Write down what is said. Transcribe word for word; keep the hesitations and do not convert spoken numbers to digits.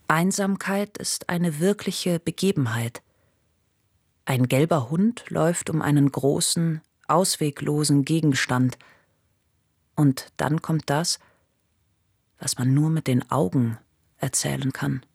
Einsamkeit ist eine wirkliche Begebenheit. Ein gelber Hund läuft um einen großen, ausweglosen Gegenstand. Und dann kommt das, was man nur mit den Augen erzählen kann.